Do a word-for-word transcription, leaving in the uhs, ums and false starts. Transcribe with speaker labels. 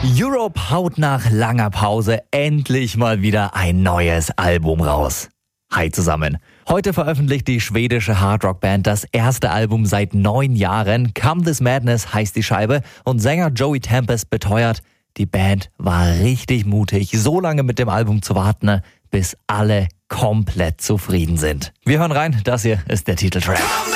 Speaker 1: Europe haut nach langer Pause endlich mal wieder ein neues Album raus. Hi zusammen. Heute veröffentlicht die schwedische Hardrock-Band das erste Album seit neun Jahren. Come This Madness heißt die Scheibe und Sänger Joey Tempest beteuert, die Band war richtig mutig, so lange mit dem Album zu warten, bis alle komplett zufrieden sind. Wir hören rein, das hier ist der Titeltrack.